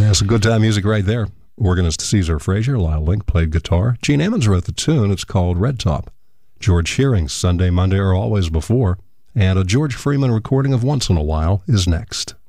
Yeah, some good time music right there. Organist Caesar Frazier, Lyle Link played guitar. Gene Ammons wrote the tune. It's called Red Top. George Shearing's Sunday, Monday, or Always Before. And a George Freeman recording of Once in a While is next.